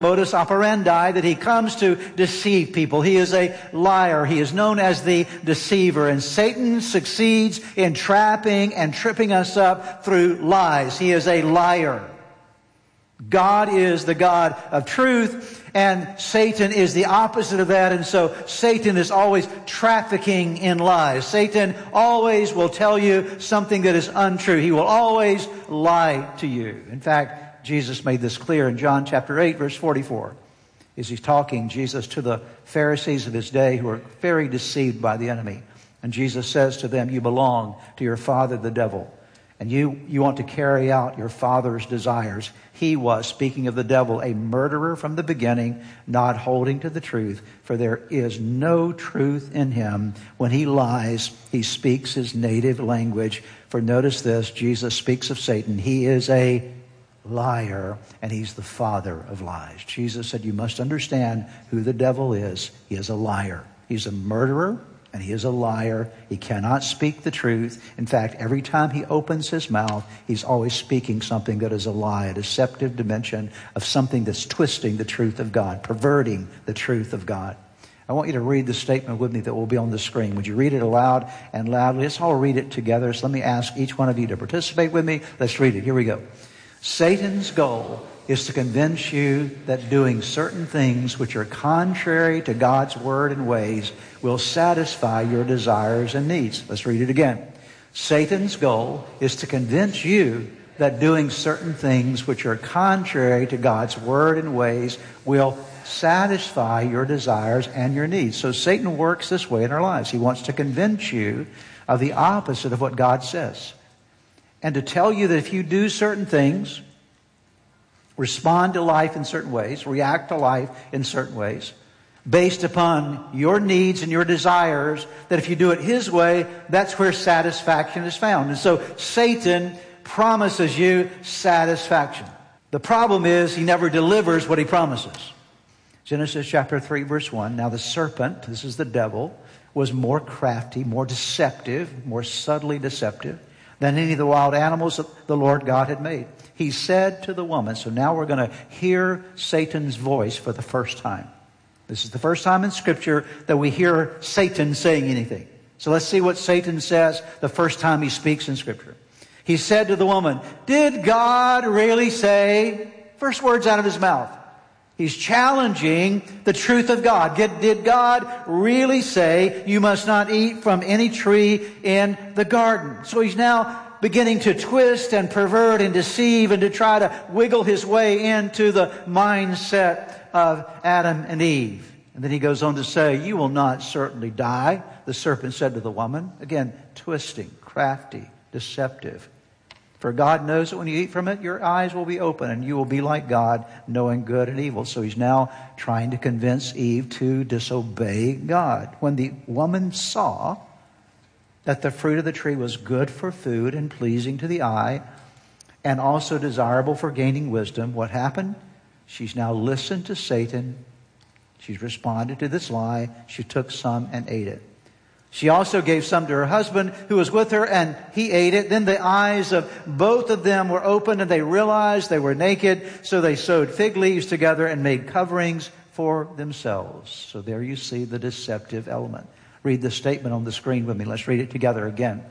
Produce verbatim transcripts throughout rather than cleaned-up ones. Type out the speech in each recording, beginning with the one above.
modus operandi, that he comes to deceive people. He is a liar. He is known as the deceiver. And Satan succeeds in trapping and tripping us up through lies. He is a liar. God is the God of truth, and Satan is the opposite of that. And so Satan is always trafficking in lies. Satan always will tell you something that is untrue. He will always lie to you. In fact, Jesus made this clear in John chapter eight, verse forty-four. As he's talking, Jesus, to the Pharisees of his day who were very deceived by the enemy. And Jesus says to them, you belong to your father, the devil. And you, you want to carry out your father's desires. He was, speaking of the devil, a murderer from the beginning, not holding to the truth. For there is no truth in him. When he lies, he speaks his native language. For notice this, Jesus speaks of Satan. He is a liar, and he's the father of lies. Jesus said, you must understand who the devil is. He is a liar. He's a murderer, and he is a liar. He cannot speak the truth. In fact, every time he opens his mouth, he's always speaking something that is a lie, a deceptive dimension of something that's twisting the truth of God, perverting the truth of God. I want you to read the statement with me that will be on the screen. Would you read it aloud and loudly? Let's all read it together. So let me ask each one of you to participate with me. Let's read it. Here we go. Satan's goal is to convince you that doing certain things which are contrary to God's word and ways will satisfy your desires and needs. Let's read it again. Satan's goal is to convince you that doing certain things which are contrary to God's word and ways will satisfy your desires and your needs. So Satan works this way in our lives. He wants to convince you of the opposite of what God says. And to tell you that if you do certain things, respond to life in certain ways, react to life in certain ways, based upon your needs and your desires, that if you do it his way, that's where satisfaction is found. And so Satan promises you satisfaction. The problem is he never delivers what he promises. Genesis chapter three, verse one. Now the serpent, this is the devil, was more crafty, more deceptive, more subtly deceptive than any of the wild animals that the Lord God had made. He said to the woman, so now we're going to hear Satan's voice for the first time. This is the first time in Scripture that we hear Satan saying anything. So let's see what Satan says the first time he speaks in Scripture. He said to the woman, did God really say? First words out of his mouth. He's challenging the truth of God. Did God really say you must not eat from any tree in the garden? So he's now beginning to twist and pervert and deceive and to try to wiggle his way into the mindset of Adam and Eve. And then he goes on to say, you will not certainly die, the serpent said to the woman. Again, twisting, crafty, deceptive. For God knows that when you eat from it, your eyes will be open and you will be like God, knowing good and evil. So he's now trying to convince Eve to disobey God. When the woman saw that the fruit of the tree was good for food and pleasing to the eye and also desirable for gaining wisdom, what happened? She's now listened to Satan. She's responded to this lie. She took some and ate it. She also gave some to her husband who was with her, and he ate it. Then the eyes of both of them were opened, and they realized they were naked. So they sewed fig leaves together and made coverings for themselves. So there you see the deceptive element. Read the statement on the screen with me. Let's read it together again.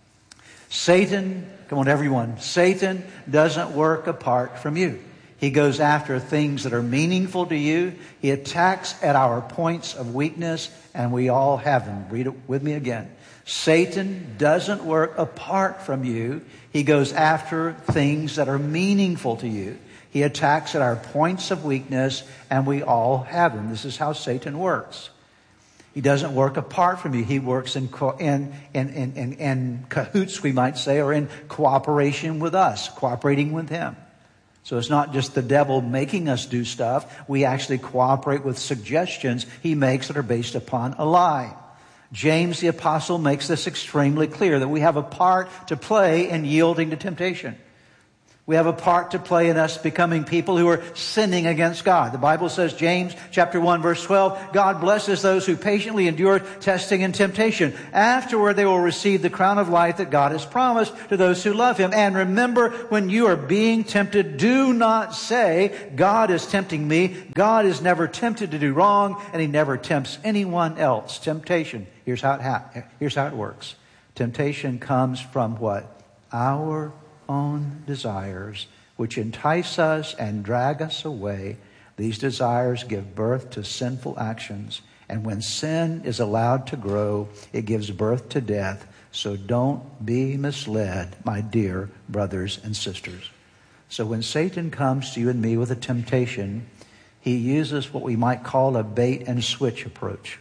Satan, come on everyone, Satan doesn't work apart from you. He goes after things that are meaningful to you. He attacks at our points of weakness, and we all have them. Read it with me again. Satan doesn't work apart from you. He goes after things that are meaningful to you. He attacks at our points of weakness, and we all have them. This is how Satan works. He doesn't work apart from you. He works in, co- in, in, in, in, in cahoots, we might say, or in cooperation with us, cooperating with him. So it's not just the devil making us do stuff. We actually cooperate with suggestions he makes that are based upon a lie. James the apostle makes this extremely clear, that we have a part to play in yielding to temptation. We have a part to play in us becoming people who are sinning against God. The Bible says, James chapter one, verse twelve, God blesses those who patiently endure testing and temptation. Afterward, they will receive the crown of life that God has promised to those who love Him. And remember, when you are being tempted, do not say, God is tempting me. God is never tempted to do wrong, and He never tempts anyone else. Temptation, here's how it, ha- here's how it works. Temptation comes from what? Our own desires, which entice us and drag us away. These desires give birth to sinful actions. And when sin is allowed to grow, it gives birth to death. So don't be misled, my dear brothers and sisters. So when Satan comes to you and me with a temptation, he uses what we might call a bait and switch approach.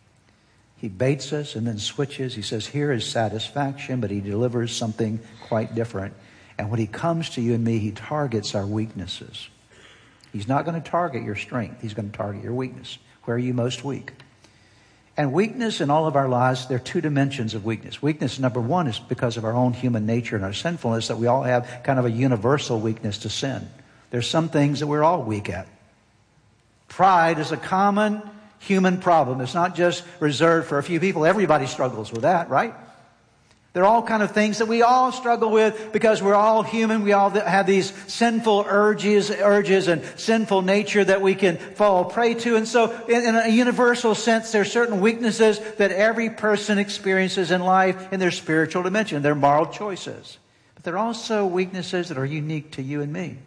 He baits us and then switches. He says, here is satisfaction, but he delivers something quite different. And when he comes to you and me, he targets our weaknesses. He's not going to target your strength. He's going to target your weakness. Where are you most weak? And weakness in all of our lives, there are two dimensions of weakness. Weakness, number one, is because of our own human nature and our sinfulness, that we all have kind of a universal weakness to sin. There's some things that we're all weak at. Pride is a common human problem. It's not just reserved for a few people. Everybody struggles with that, right? They're all kind of things that we all struggle with because we're all human. We all have these sinful urges, urges and sinful nature that we can fall prey to. And so in, in a universal sense, there are certain weaknesses that every person experiences in life in their spiritual dimension. They're moral choices. But there are also weaknesses that are unique to you and me.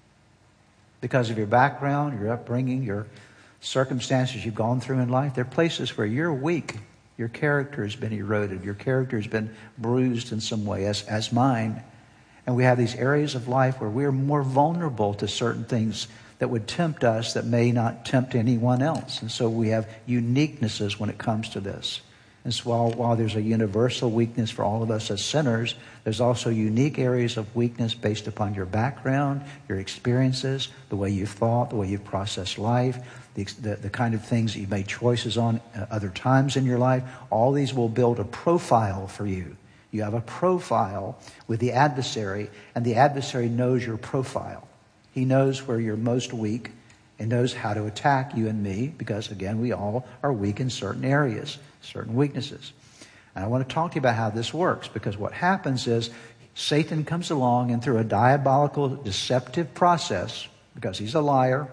Because of your background, your upbringing, your circumstances you've gone through in life, there are places where you're weak. Your character has been eroded. Your character has been bruised in some way, as, as mine. And we have these areas of life where we're more vulnerable to certain things that would tempt us that may not tempt anyone else. And so we have uniquenesses when it comes to this. And so while, while there's a universal weakness for all of us as sinners, there's also unique areas of weakness based upon your background, your experiences, the way you've thought, the way you've processed life, the, the, the kind of things that you've made choices on uh, other times in your life. All these will build a profile for you. You have a profile with the adversary, and the adversary knows your profile. He knows where you're most weak and knows how to attack you and me because, again, we all are weak in certain areas, certain weaknesses. And I want to talk to you about how this works, because what happens is Satan comes along and through a diabolical, deceptive process, because he's a liar,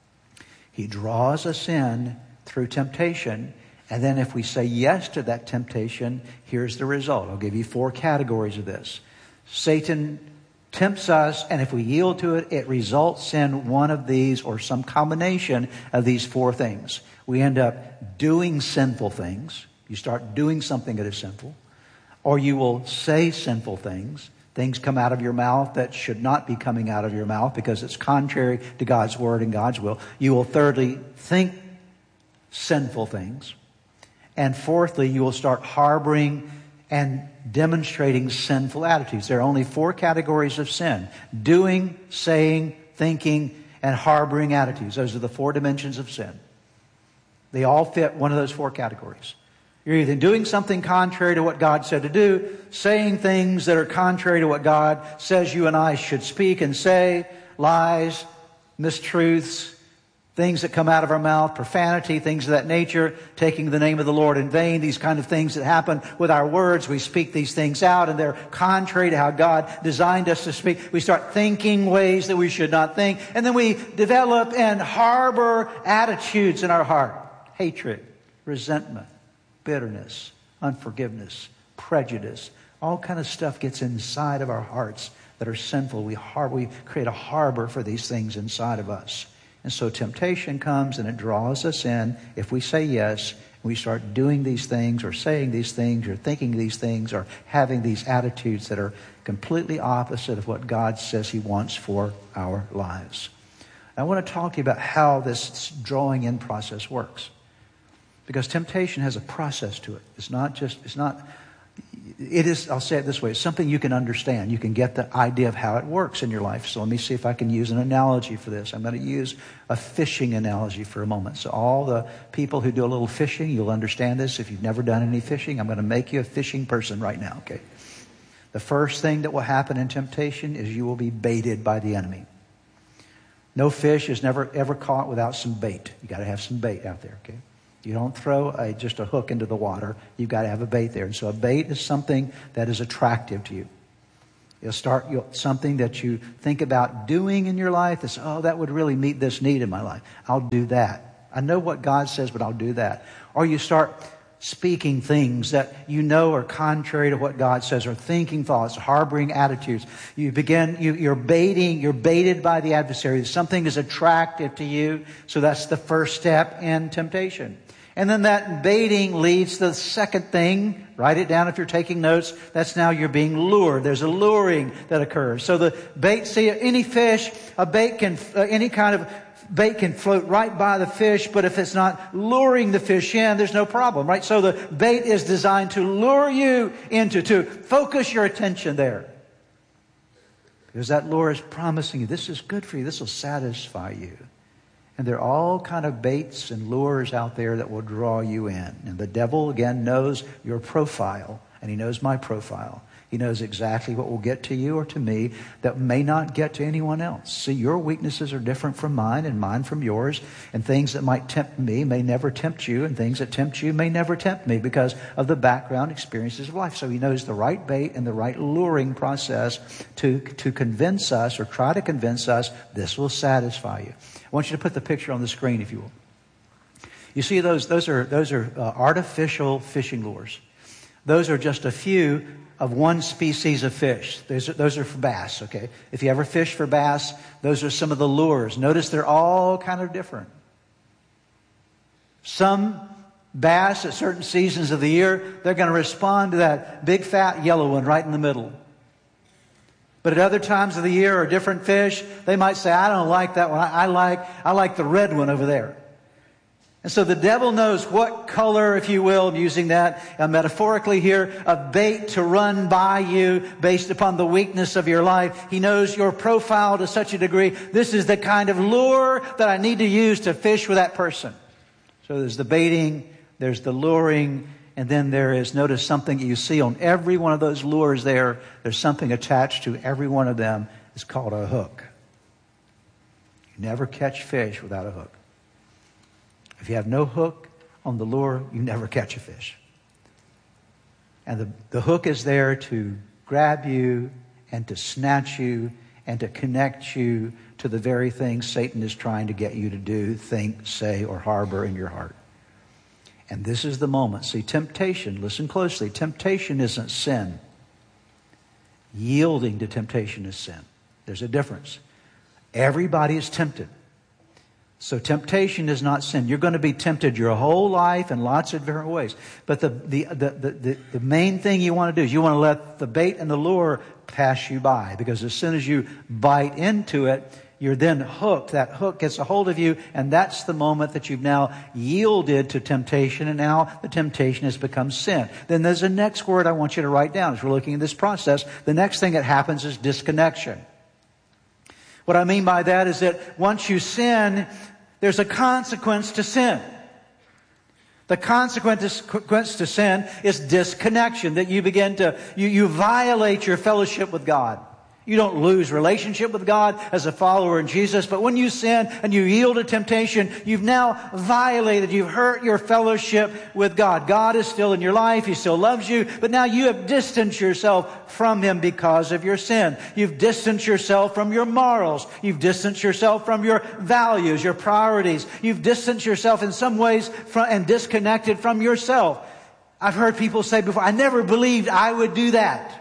he draws us in through temptation. And then if we say yes to that temptation, here's the result. I'll give you four categories of this. Satan tempts us, and if we yield to it, it results in one of these or some combination of these four things. We end up doing sinful things. You start doing something that is sinful. Or you will say sinful things. Things come out of your mouth that should not be coming out of your mouth because it's contrary to God's word and God's will. You will thirdly think sinful things. And fourthly, you will start harboring and demonstrating sinful attitudes. There are only four categories of sin: doing, saying, thinking, and harboring attitudes. Those are the four dimensions of sin. They all fit one of those four categories. You're either doing something contrary to what God said to do, saying things that are contrary to what God says you and I should speak and say, lies, mistruths, things that come out of our mouth, profanity, things of that nature, taking the name of the Lord in vain, these kind of things that happen with our words. We speak these things out and they're contrary to how God designed us to speak. We start thinking ways that we should not think. And then we develop and harbor attitudes in our heart. Hatred, resentment, bitterness, unforgiveness, prejudice. All kind of stuff gets inside of our hearts that are sinful. We, har- we create a harbor for these things inside of us. And so temptation comes and it draws us in. If we say yes, we start doing these things or saying these things or thinking these things or having these attitudes that are completely opposite of what God says He wants for our lives. I want to talk to you about how this drawing in process works. Because temptation has a process to it. It's not just, it's not, it is, I'll say it this way, it's something you can understand. You can get the idea of how it works in your life. So let me see if I can use an analogy for this. I'm going to use a fishing analogy for a moment. So all the people who do a little fishing, you'll understand this. If you've never done any fishing, I'm going to make you a fishing person right now, okay? The first thing that will happen in temptation is you will be baited by the enemy. No fish is never ever caught without some bait. You got to have some bait out there, okay? You don't throw a, just a hook into the water. You've got to have a bait there. And so a bait is something that is attractive to you. You'll start you'll, something that you think about doing in your life. That's, oh, that would really meet this need in my life. I'll do that. I know what God says, but I'll do that. Or you start speaking things that you know are contrary to what God says, or thinking thoughts, harboring attitudes. You begin, you, you're baiting, you're baited by the adversary. Something is attractive to you. So that's the first step in temptation. And then that baiting leads to the second thing. Write it down if you're taking notes. That's now you're being lured. There's a luring that occurs. So the bait, see, any fish, a bait can, uh, any kind of bait can float right by the fish, but if it's not luring the fish in, there's no problem, right? So the bait is designed to lure you into, to focus your attention there. Because that lure is promising you, this is good for you, this will satisfy you. And there are all kind of baits and lures out there that will draw you in. And the devil, again, knows your profile, and he knows my profile. He knows exactly what will get to you or to me that may not get to anyone else. See, your weaknesses are different from mine and mine from yours. And things that might tempt me may never tempt you. And things that tempt you may never tempt me because of the background experiences of life. So he knows the right bait and the right luring process to, to convince us or try to convince us this will satisfy you. I want you to put the picture on the screen, if you will. You see, those, those are, those are uh, artificial fishing lures. Those are just a few of one species of fish. Those are, those are for bass, okay? If you ever fish for bass, those are some of the lures. Notice they're all kind of different. Some bass at certain seasons of the year, they're going to respond to that big fat yellow one right in the middle. But at other times of the year or different fish, they might say, I don't like that one. I, I like, I like the red one over there. And so the devil knows what color, if you will, I'm using that uh, metaphorically here, of bait to run by you based upon the weakness of your life. He knows your profile to such a degree. This is the kind of lure that I need to use to fish with that person. So there's the baiting, there's the luring, and then there is, notice something you see on every one of those lures there. There's something attached to every one of them. It's called a hook. You never catch fish without a hook. If you have no hook on the lure, you never catch a fish. And the, the hook is there to grab you and to snatch you and to connect you to the very thing Satan is trying to get you to do, think, say, or harbor in your heart. And this is the moment. See, temptation, listen closely, temptation isn't sin. Yielding to temptation is sin. There's a difference. Everybody is tempted. So temptation is not sin. You're going to be tempted your whole life in lots of different ways. But the, the, the, the, the main thing you want to do is you want to let the bait and the lure pass you by. Because as soon as you bite into it, you're then hooked. That hook gets a hold of you, and that's the moment that you've now yielded to temptation, and now the temptation has become sin. Then there's a next word I want you to write down as we're looking at this process. The next thing that happens is disconnection. What I mean by that is that once you sin, there's a consequence to sin. The consequence to sin is disconnection, that you begin to, you, you violate your fellowship with God. You don't lose relationship with God as a follower in Jesus, but when you sin and you yield to temptation, you've now violated, you've hurt your fellowship with God. God is still in your life, He still loves you, but now you have distanced yourself from Him because of your sin. You've distanced yourself from your morals. You've distanced yourself from your values, your priorities. You've distanced yourself in some ways from, and disconnected from yourself. I've heard people say before, I never believed I would do that.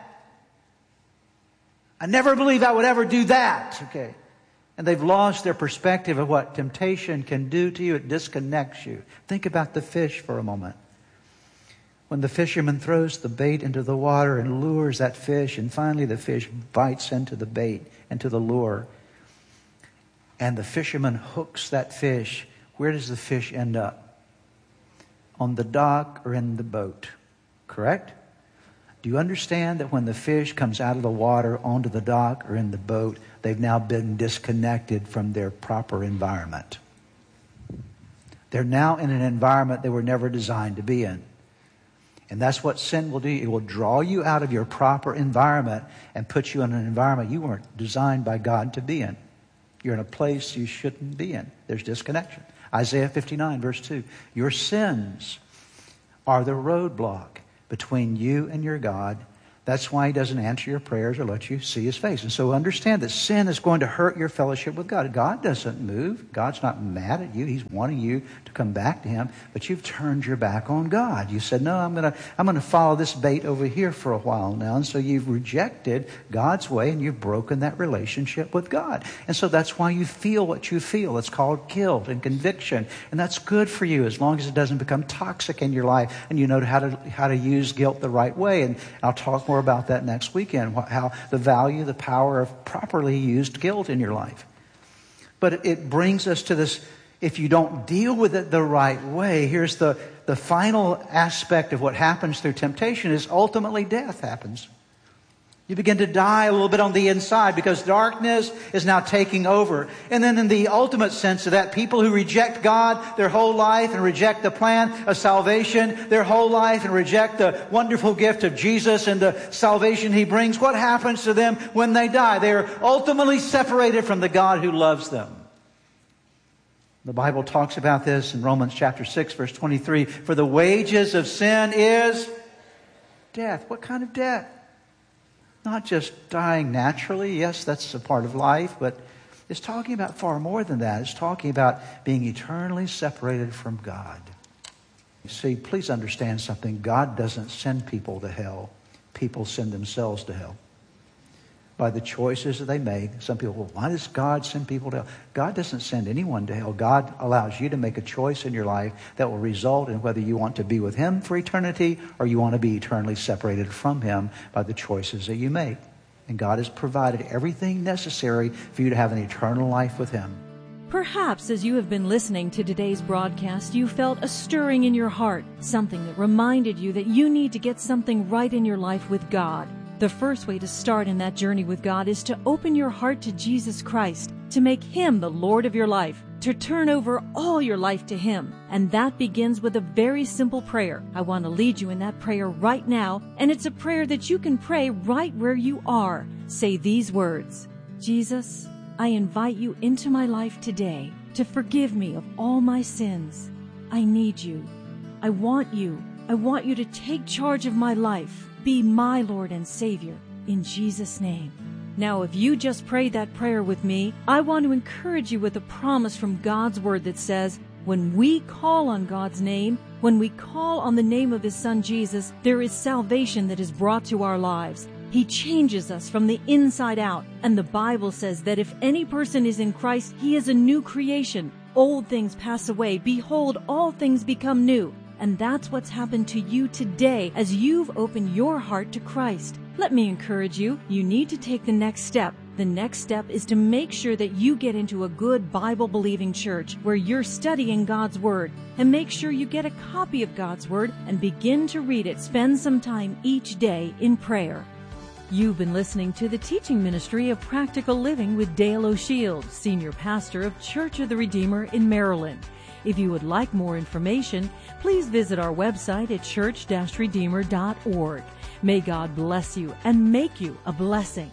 I never believed I would ever do that. Okay. And they've lost their perspective of what temptation can do to you. It disconnects you. Think about the fish for a moment. When the fisherman throws the bait into the water and lures that fish, and finally the fish bites into the bait, into the lure, and the fisherman hooks that fish, where does the fish end up? On the dock or in the boat. Correct? Do you understand that when the fish comes out of the water onto the dock or in the boat, they've now been disconnected from their proper environment? They're now in an environment they were never designed to be in. And that's what sin will do. It will draw you out of your proper environment and put you in an environment you weren't designed by God to be in. You're in a place you shouldn't be in. There's disconnection. Isaiah fifty-nine, verse two. Your sins are the roadblock between you and your God. That's why he doesn't answer your prayers or let you see his face. And so understand that sin is going to hurt your fellowship with God. God doesn't move. God's not mad at you. He's wanting you to come back to him. But you've turned your back on God. You said, no, I'm going to I'm going to follow this bait over here for a while now. And so you've rejected God's way and you've broken that relationship with God. And so that's why you feel what you feel. It's called guilt and conviction. And that's good for you as long as it doesn't become toxic in your life and you know how to how to use guilt the right way. And I'll talk more about that next weekend, how the value, the power of properly used guilt in your life. But it brings us to this, if you don't deal with it the right way, here's the, the final aspect of what happens through temptation is ultimately death happens. You begin to die a little bit on the inside because darkness is now taking over. And then in the ultimate sense of that, people who reject God their whole life and reject the plan of salvation their whole life and reject the wonderful gift of Jesus and the salvation he brings, what happens to them when they die? They are ultimately separated from the God who loves them. The Bible talks about this in Romans chapter six, verse twenty-three. For the wages of sin is death. What kind of death? Not just dying naturally. Yes, that's a part of life, but it's talking about far more than that. It's talking about being eternally separated from God. You see, please understand something. God doesn't send people to hell. People send themselves to hell by the choices that they make. Some people, well, why does God send people to hell? God doesn't send anyone to hell. God allows you to make a choice in your life that will result in whether you want to be with him for eternity or you want to be eternally separated from him by the choices that you make. And God has provided everything necessary for you to have an eternal life with him. Perhaps as you have been listening to today's broadcast, you felt a stirring in your heart, something that reminded you that you need to get something right in your life with God. The first way to start in that journey with God is to open your heart to Jesus Christ, to make him the Lord of your life, to turn over all your life to him. And that begins with a very simple prayer. I want to lead you in that prayer right now, and it's a prayer that you can pray right where you are. Say these words: Jesus, I invite you into my life today to forgive me of all my sins. I need you. I want you. I want you to take charge of my life. Be my Lord and Savior, in Jesus' name. Now, if you just prayed that prayer with me, I want to encourage you with a promise from God's Word that says, when we call on God's name, when we call on the name of his Son Jesus, there is salvation that is brought to our lives. He changes us from the inside out. And the Bible says that if any person is in Christ, he is a new creation. Old things pass away. Behold, all things become new. And that's what's happened to you today as you've opened your heart to Christ. Let me encourage you, you need to take the next step. The next step is to make sure that you get into a good Bible-believing church where you're studying God's Word. And make sure you get a copy of God's Word and begin to read it. Spend some time each day in prayer. You've been listening to the teaching ministry of Practical Living with Dale O'Shields, Senior Pastor of Church of the Redeemer in Maryland. If you would like more information, please visit our website at church dash redeemer dot org. May God bless you and make you a blessing.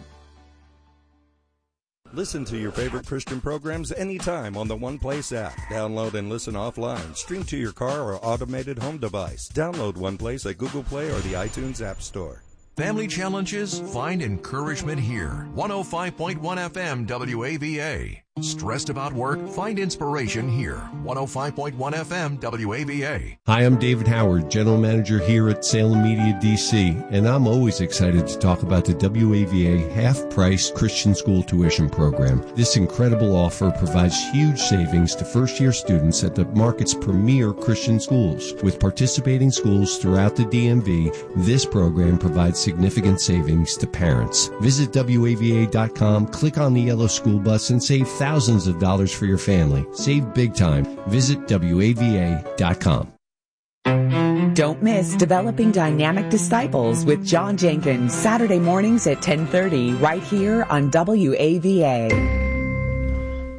Listen to your favorite Christian programs anytime on the One Place app. Download and listen offline. Stream to your car or automated home device. Download One Place at Google Play or the iTunes App Store. Family challenges? Find encouragement here. one oh five point one F M W A V A. Stressed about work? Find inspiration here. one oh five point one F M W A V A. Hi, I'm David Howard, General Manager here at Salem Media D C, and I'm always excited to talk about the W A V A half-price Christian school tuition program. This incredible offer provides huge savings to first-year students at the market's premier Christian schools. With participating schools throughout the D M V, this program provides significant savings to parents. Visit W A V A dot com, click on the yellow school bus, and save thousands of dollars for your family. Save big time. Visit W A V A dot com. Don't miss Developing Dynamic Disciples with John Jenkins, Saturday mornings at ten thirty, right here on W A V A.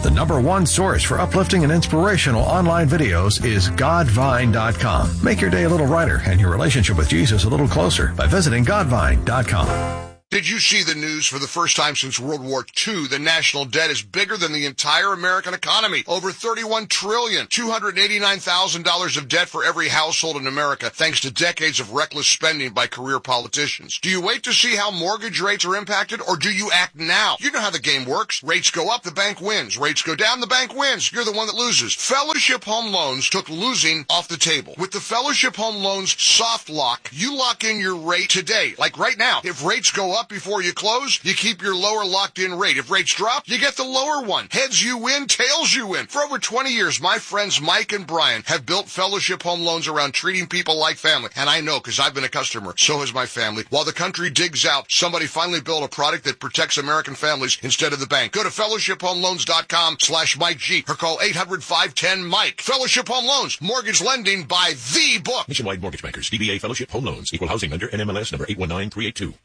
The number one source for uplifting and inspirational online videos is godvine dot com. Make your day a little brighter and your relationship with Jesus a little closer by visiting godvine dot com. Did you see the news? For the first time since World War Two, the national debt is bigger than the entire American economy. Over thirty-one trillion dollars, two hundred eighty-nine thousand dollars of debt for every household in America, thanks to decades of reckless spending by career politicians. Do you wait to see how mortgage rates are impacted, or do you act now? You know how the game works. Rates go up, the bank wins. Rates go down, the bank wins. You're the one that loses. Fellowship Home Loans took losing off the table. With the Fellowship Home Loans soft lock, you lock in your rate today. Like right now, if rates go up before you close, you keep your lower locked-in rate. If rates drop, you get the lower one. Heads you win, tails you win. For over twenty years, my friends Mike and Brian have built Fellowship Home Loans around treating people like family. And I know, because I've been a customer. So has my family. While the country digs out, somebody finally built a product that protects American families instead of the bank. Go to fellowship home loans dot com slash Mike G or call eight hundred, five one zero, Mike. Fellowship Home Loans. Mortgage lending by the book. Nationwide Mortgage Bankers. D B A Fellowship Home Loans. Equal housing lender. N M L S number eight one nine three eight two.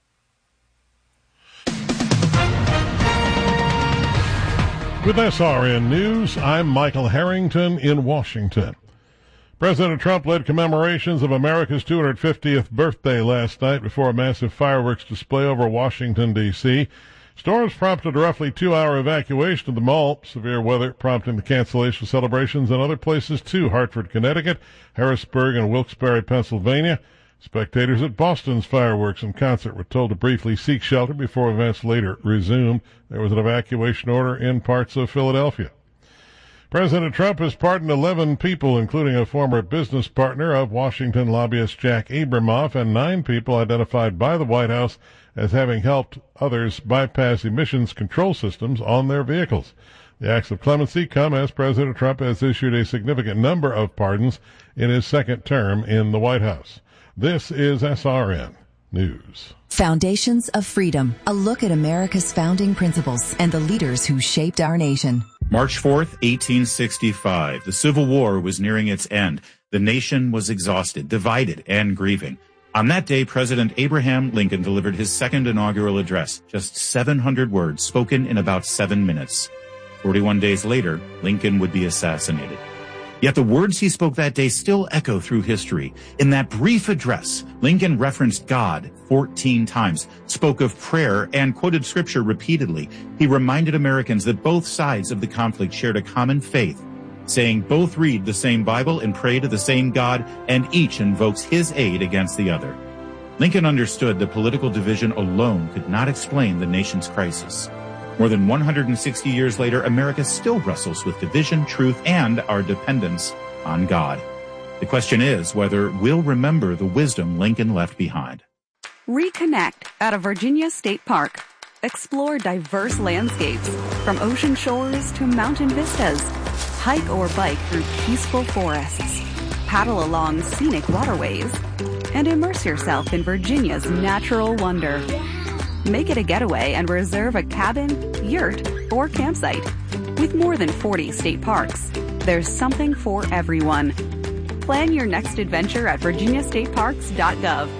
With S R N News, I'm Michael Harrington in Washington. President Trump led commemorations of America's two hundred fiftieth birthday last night before a massive fireworks display over Washington, D C Storms prompted a roughly two-hour evacuation of the mall. Severe weather prompting the cancellation of celebrations in other places too. Hartford, Connecticut, Harrisburg, and Wilkes-Barre, Pennsylvania. Spectators at Boston's fireworks and concert were told to briefly seek shelter before events later resumed. There was an evacuation order in parts of Philadelphia. President Trump has pardoned eleven people, including a former business partner of Washington lobbyist Jack Abramoff, and nine people identified by the White House as having helped others bypass emissions control systems on their vehicles. The acts of clemency come as President Trump has issued a significant number of pardons in his second term in the White House. This is S R N News. Foundations of Freedom, a look at America's founding principles and the leaders who shaped our nation. March fourth, eighteen sixty-five. The Civil War was nearing its end. The nation was exhausted, divided, and grieving. On that day, President Abraham Lincoln delivered his second inaugural address, just seven hundred words spoken in about seven minutes. forty-one days later, Lincoln would be assassinated. Yet the words he spoke that day still echo through history. In that brief address, Lincoln referenced God fourteen times, spoke of prayer, and quoted scripture repeatedly. He reminded Americans that both sides of the conflict shared a common faith, saying both read the same Bible and pray to the same God, and each invokes his aid against the other. Lincoln understood that political division alone could not explain the nation's crisis. More than one hundred sixty years later, America still wrestles with division, truth, and our dependence on God. The question is whether we'll remember the wisdom Lincoln left behind. Reconnect at a Virginia State Park. Explore diverse landscapes, from ocean shores to mountain vistas. Hike or bike through peaceful forests. Paddle along scenic waterways. And immerse yourself in Virginia's natural wonder. Make it a getaway and reserve a cabin, yurt, or campsite. With more than forty state parks, there's something for everyone. Plan your next adventure at virginia state parks dot gov.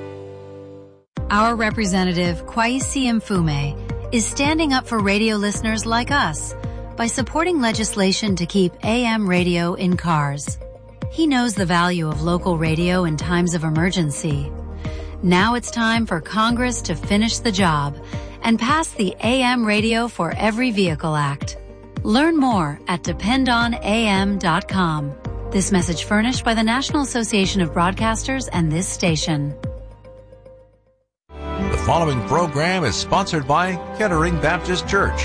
Our representative, Kwesi Mfume, is standing up for radio listeners like us by supporting legislation to keep A M radio in cars. He knows the value of local radio in times of emergency. Now it's time for Congress to finish the job and pass the A M Radio for Every Vehicle Act. Learn more at depend on A M dot com. This message furnished by the National Association of Broadcasters and this station. The following program is sponsored by Kettering Baptist Church.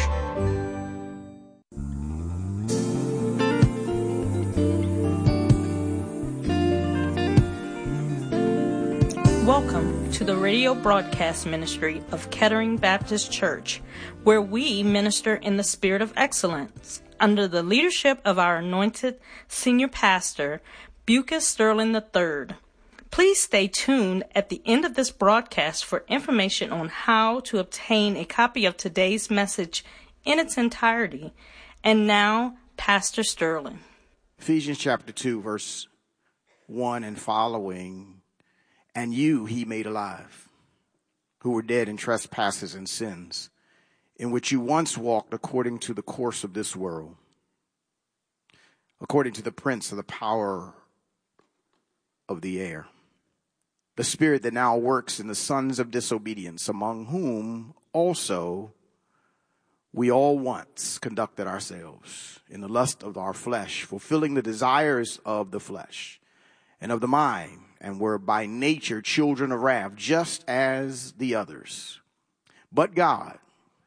Welcome to the radio broadcast ministry of Kettering Baptist Church, where we minister in the spirit of excellence under the leadership of our anointed senior pastor, Bucas Sterling the third. Please stay tuned at the end of this broadcast for information on how to obtain a copy of today's message in its entirety. And now, Pastor Sterling. Ephesians chapter two, verse one and following. And you he made alive, who were dead in trespasses and sins, in which you once walked according to the course of this world, according to the prince of the power of the air, the spirit that now works in the sons of disobedience, among whom also we all once conducted ourselves in the lust of our flesh, fulfilling the desires of the flesh and of the mind, and were by nature children of wrath, just as the others. But God,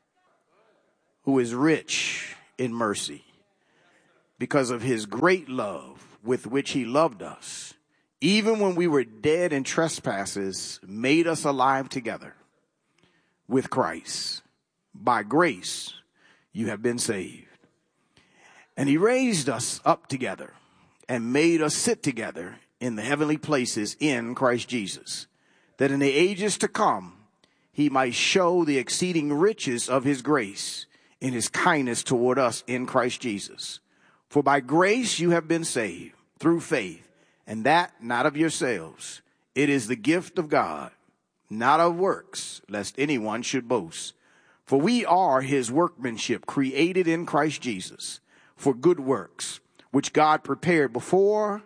who is rich in mercy, because of his great love with which he loved us, even when we were dead in trespasses, made us alive together with Christ. By grace, you have been saved. And he raised us up together and made us sit together in the heavenly places in Christ Jesus, that in the ages to come, he might show the exceeding riches of his grace in his kindness toward us in Christ Jesus. For by grace you have been saved through faith, and that not of yourselves. It is the gift of God, not of works, lest anyone should boast. For we are his workmanship, created in Christ Jesus for good works, which God prepared beforehand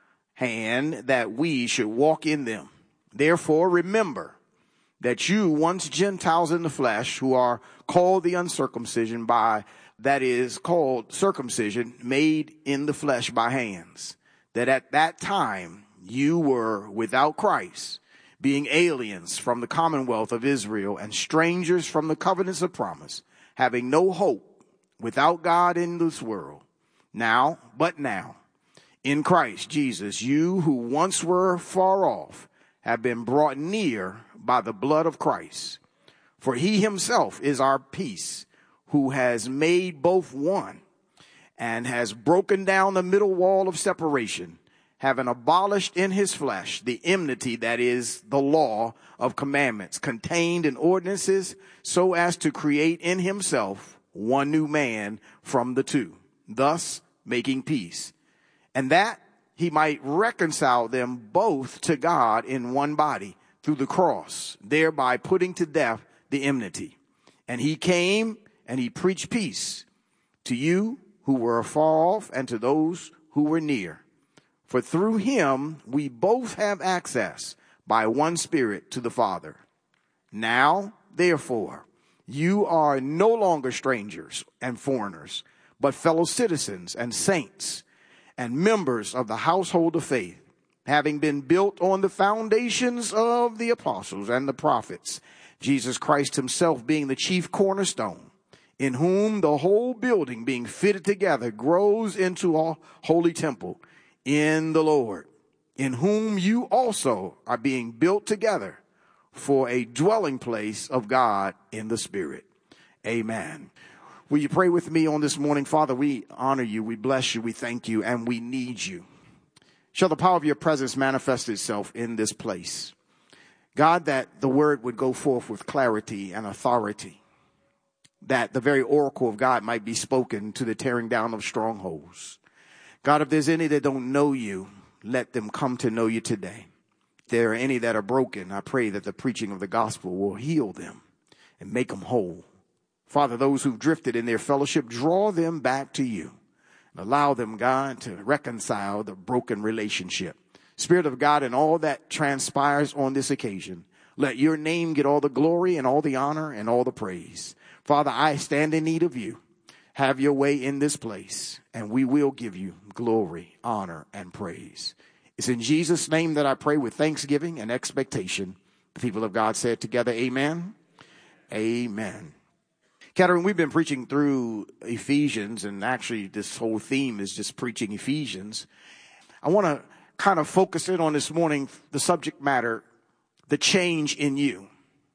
that we should walk in them. Therefore, remember that you once Gentiles in the flesh, who are called the uncircumcision by, that is called circumcision, made in the flesh by hands, that at that time you were without Christ, being aliens from the commonwealth of Israel and strangers from the covenants of promise, having no hope, without God in this world. Now, but now, in Christ Jesus, you who once were far off have been brought near by the blood of Christ. For he himself is our peace, who has made both one and has broken down the middle wall of separation, having abolished in his flesh the enmity, that is the law of commandments contained in ordinances, so as to create in himself one new man from the two, thus making peace, and that he might reconcile them both to God in one body through the cross, thereby putting to death the enmity. And he came and he preached peace to you who were afar off and to those who were near. For through him we both have access by one Spirit to the Father. Now, therefore, you are no longer strangers and foreigners, but fellow citizens and saints and members of the household of faith, having been built on the foundations of the apostles and the prophets, Jesus Christ himself being the chief cornerstone, in whom the whole building being fitted together grows into a holy temple in the Lord, in whom you also are being built together for a dwelling place of God in the Spirit. Amen. Will you pray with me on this morning? Father, we honor you, we bless you, we thank you, and we need you. Shall the power of your presence manifest itself in this place? God, that the word would go forth with clarity and authority, that the very oracle of God might be spoken to the tearing down of strongholds. God, if there's any that don't know you, let them come to know you today. If there are any that are broken, I pray that the preaching of the gospel will heal them and make them whole. Father, those who've drifted in their fellowship, draw them back to you. And allow them, God, to reconcile the broken relationship. Spirit of God, and all that transpires on this occasion, let your name get all the glory and all the honor and all the praise. Father, I stand in need of you. Have your way in this place, and we will give you glory, honor, and praise. It's in Jesus' name that I pray with thanksgiving and expectation. The people of God said together, amen. Amen. Catherine, we've been preaching through Ephesians, and actually this whole theme is just preaching Ephesians. I want to kind of focus in on this morning the subject matter, the change in you.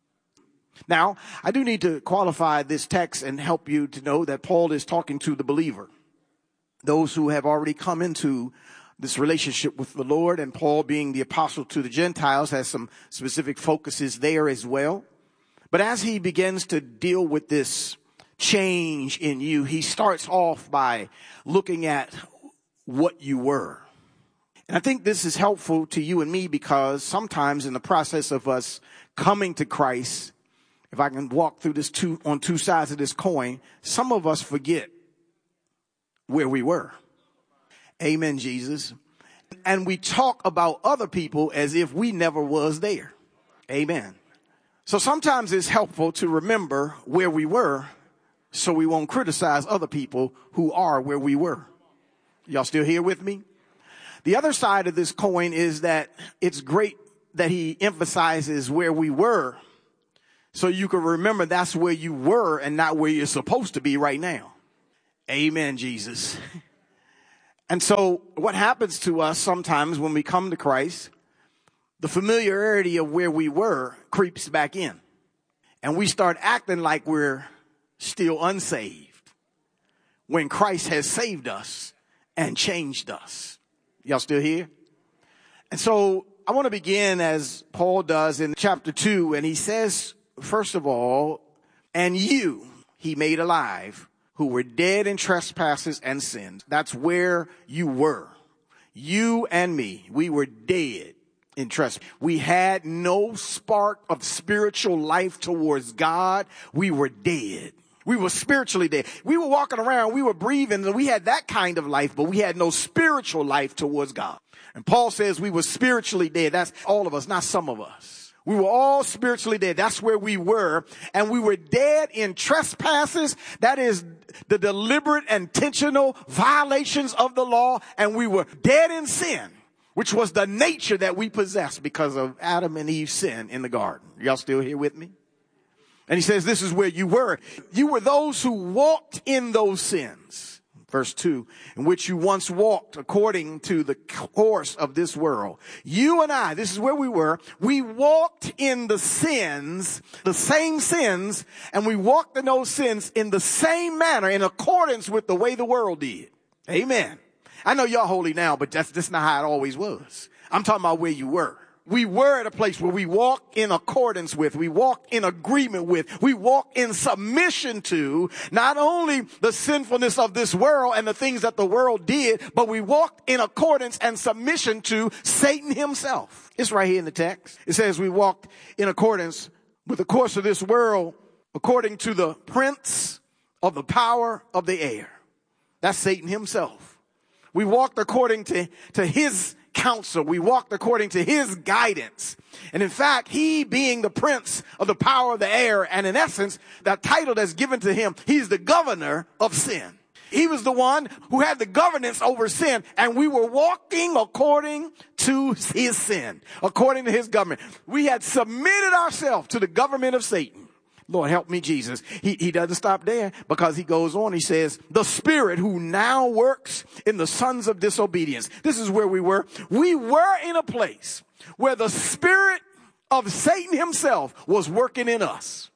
Now, I do need to qualify this text and help you to know that Paul is talking to the believer, those who have already come into this relationship with the Lord, and Paul, being the apostle to the Gentiles, has some specific focuses there as well. But as he begins to deal with this change in you, he starts off by looking at what you were. And I think this is helpful to you and me, because sometimes in the process of us coming to Christ, if I can walk through this two on two sides of this coin, some of us forget where we were. Amen, Jesus. And we talk about other people as if we never was there. Amen. So sometimes it's helpful to remember where we were so we won't criticize other people who are where we were. Y'all still here with me? The other side of this coin is that it's great that he emphasizes where we were so you can remember that's where you were and not where you're supposed to be right now. Amen, Jesus. And so what happens to us sometimes when we come to Christ, the familiarity of where we were creeps back in. And we start acting like we're still unsaved when Christ has saved us and changed us. Y'all still here? And so I want to begin as Paul does in chapter two. And he says, first of all, and you he made alive, who were dead in trespasses and sins. That's where you were. You and me, we were dead in trespass. We had no spark of spiritual life towards God. We were dead. We were spiritually dead. We were walking around, we were breathing, and we had that kind of life, but we had no spiritual life towards God. And Paul says we were spiritually dead. That's all of us, not some of us. We were all spiritually dead. That's where we were. And we were dead in trespasses. That is the deliberate, intentional violations of the law. And we were dead in sin, which was the nature that we possessed because of Adam and Eve's sin in the garden. Y'all still here with me? And he says this is where you were. You were those who walked in those sins. Verse two, in which you once walked according to the course of this world. You and I, this is where we were. We walked in the sins, the same sins, and we walked in those sins in the same manner in accordance with the way the world did. Amen. I know y'all holy now, but that's, that's not how it always was. I'm talking about where you were. We were at a place where we walk in accordance with, we walk in agreement with, we walk in submission to not only the sinfulness of this world and the things that the world did, but we walked in accordance and submission to Satan himself. It's right here in the text. It says we walked in accordance with the course of this world according to the prince of the power of the air. That's Satan himself. We walked according to, to his counsel. We walked according to his guidance. And in fact, he being the prince of the power of the air, and in essence, that title that's given to him, he's the governor of sin. He was the one who had the governance over sin, and we were walking according to his sin, according to his government. We had submitted ourselves to the government of Satan. Lord, help me, Jesus. He, he doesn't stop there because he goes on. He says, the spirit who now works in the sons of disobedience. This is where we were. We were in a place where the spirit of Satan himself was working in us.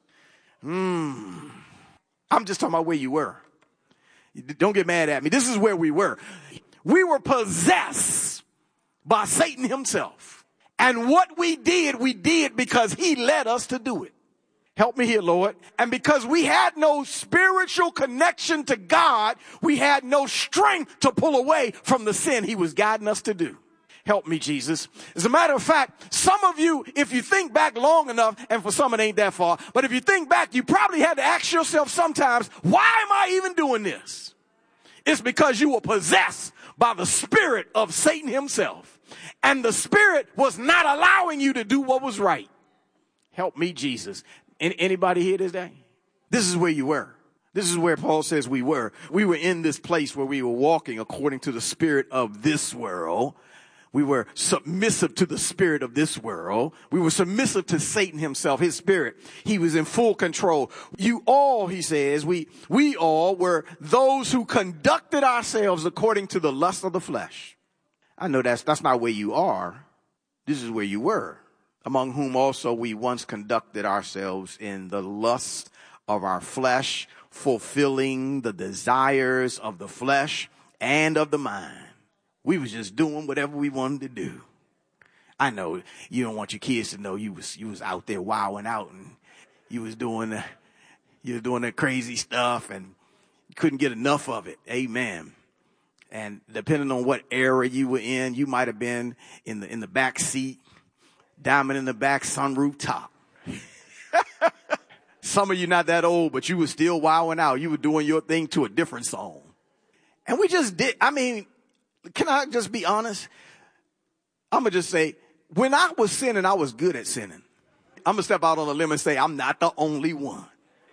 Hmm. I'm just talking about where you were. Don't get mad at me. This is where we were. We were possessed by Satan himself. And what we did, we did because he led us to do it. Help me here, Lord. And because we had no spiritual connection to God, we had no strength to pull away from the sin he was guiding us to do. Help me, Jesus. As a matter of fact, some of you, if you think back long enough, and for some it ain't that far, but if you think back, you probably had to ask yourself sometimes, why am I even doing this? It's because you were possessed by the spirit of Satan himself. And the spirit was not allowing you to do what was right. Help me, Jesus. Anybody here today? This is where you were. This is where Paul says we were. We were in this place where we were walking according to the spirit of this world. We were submissive to the spirit of this world. We were submissive to Satan himself, his spirit. He was in full control. You all, he says, we, we all were those who conducted ourselves according to the lust of the flesh. I know that's, that's not where you are. This is where you were. Among whom also we once conducted ourselves in the lust of our flesh, fulfilling the desires of the flesh and of the mind. We was just doing whatever we wanted to do. I know you don't want your kids to know you was you was out there wilding out and you was doing the, you was doing that crazy stuff and you couldn't get enough of it. Amen. And depending on what era you were in, you might have been in the in the back seat. Diamond in the back, sunroof top. Some of you not that old, but you were still wilding out. You were doing your thing to a different song. And we just did. I mean, can I just be honest? I'm going to just say, when I was sinning, I was good at sinning. I'm going to step out on a limb and say, I'm not the only one.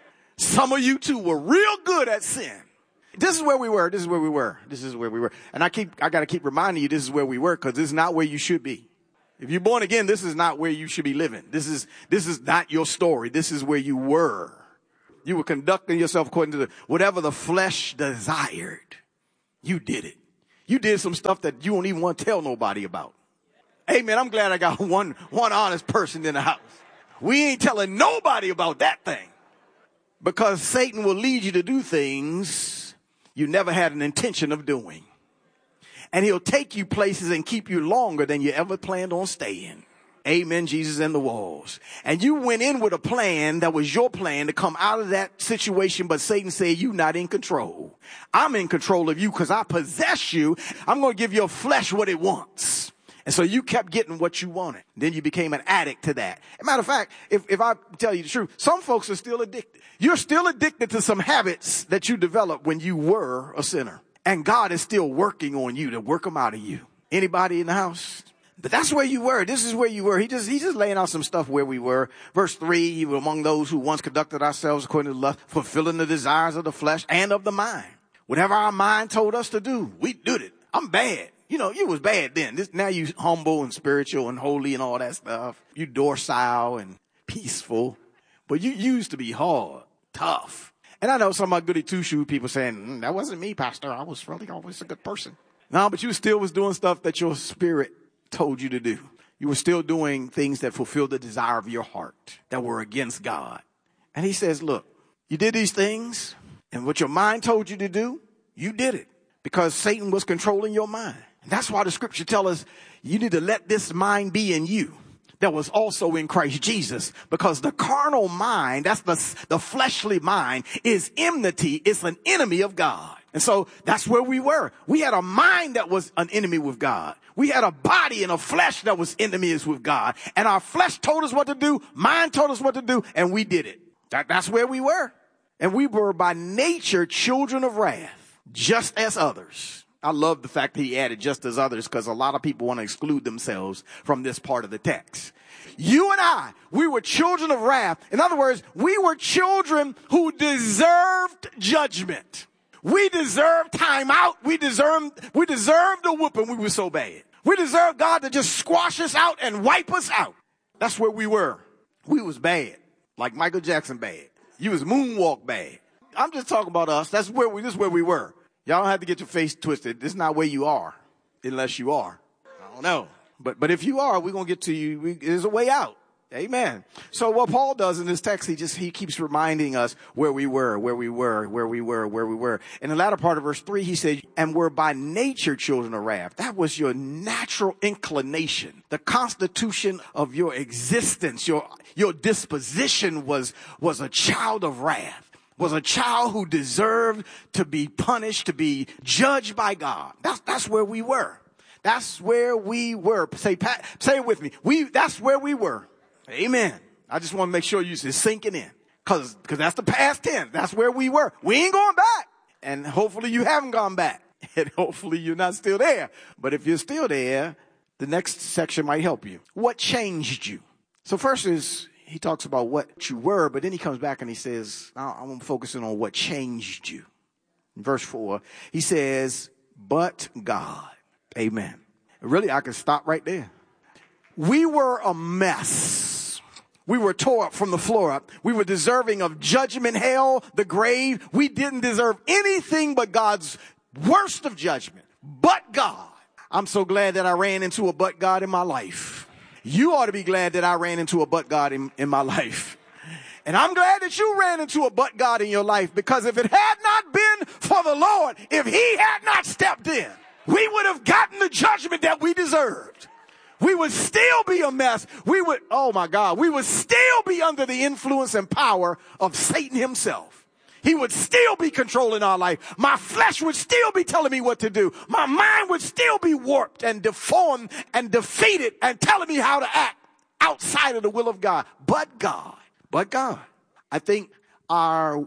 Some of you too were real good at sin. This is where we were. This is where we were. This is where we were. And I keep, I got to keep reminding you, this is where we were, because this is not where you should be. If you're born again, this is not where you should be living. This is, this is not your story. This is where you were. You were conducting yourself according to the, whatever the flesh desired. You did it. You did some stuff that you don't even want to tell nobody about. Hey man, I'm glad I got one, one honest person in the house. We ain't telling nobody about that thing, because Satan will lead you to do things you never had an intention of doing. And he'll take you places and keep you longer than you ever planned on staying. Amen, Jesus and the walls. And you went in with a plan that was your plan to come out of that situation, but Satan said, you're not in control. I'm in control of you because I possess you. I'm going to give your flesh what it wants. And so you kept getting what you wanted. Then you became an addict to that. As a matter of fact, if, if I tell you the truth, some folks are still addicted. You're still addicted to some habits that you developed when you were a sinner. And God is still working on you to work them out of you. Anybody in the house? But that's where you were. This is where you were. He just, he's just laying out some stuff where we were. Verse three, you were among those who once conducted ourselves according to lust, fulfilling the desires of the flesh and of the mind. Whatever our mind told us to do, we did it. I'm bad. You know, you was bad then. This, now you humble and spiritual and holy and all that stuff. You docile and peaceful. But you used to be hard, tough. And I know some of my goody two-shoe people saying, mm, that wasn't me, Pastor. I was really always a good person. No, but you still was doing stuff that your spirit told you to do. You were still doing things that fulfilled the desire of your heart, that were against God. And he says, look, you did these things, and what your mind told you to do, you did it, because Satan was controlling your mind. And that's why the scripture tells us you need to let this mind be in you that was also in Christ Jesus, because the carnal mind, that's the, the fleshly mind, is enmity. It's an enemy of God. And so that's where we were. We had a mind that was an enemy with God. We had a body and a flesh that was enemies with God. And our flesh told us what to do. Mind told us what to do. And we did it. That, that's where we were. And we were by nature children of wrath, just as others. I love the fact that he added just as others, because a lot of people want to exclude themselves from this part of the text. You and I, we were children of wrath. In other words, we were children who deserved judgment. We deserved time out. We deserved, we deserved a whooping. We were so bad. We deserved God to just squash us out and wipe us out. That's where we were. We was bad, like Michael Jackson bad. You was moonwalk bad. I'm just talking about us. That's where we, this is where we were. Y'all don't have to get your face twisted. This is not where you are, unless you are. I don't know. But, but if you are, we're going to get to you. We, there's a way out. Amen. So what Paul does in this text, he just, he keeps reminding us where we were, where we were, where we were, where we were. In the latter part of verse three, he said, and we're by nature children of wrath. That was your natural inclination. The constitution of your existence, your, your disposition was, was a child of wrath, was a child who deserved to be punished, to be judged by God. That's, that's where we were. That's where we were. Say, Pat, say it with me. We, that's where we were. Amen. I just want to make sure you're sinking in, because because that's the past tense. That's where we were. We ain't going back. And hopefully you haven't gone back. And hopefully you're not still there. But if you're still there, the next section might help you. What changed you? So first is he talks about what you were, but then he comes back and he says, I'm focusing on what changed you. In verse four, he says, but God. Amen. Really, I can stop right there. We were a mess. We were tore up from the floor up. We were deserving of judgment, hell, the grave. We didn't deserve anything but God's worst of judgment. But God. I'm so glad that I ran into a but God in my life. You ought to be glad that I ran into a but God in, in my life. And I'm glad that you ran into a but God in your life, because if it had not been for the Lord, if he had not stepped in, we would have gotten the judgment that we deserved. We would still be a mess. We would, oh my God, we would still be under the influence and power of Satan himself. He would still be controlling our life. My flesh would still be telling me what to do. My mind would still be warped and deformed and defeated and telling me how to act outside of the will of God. But God, but God. I think our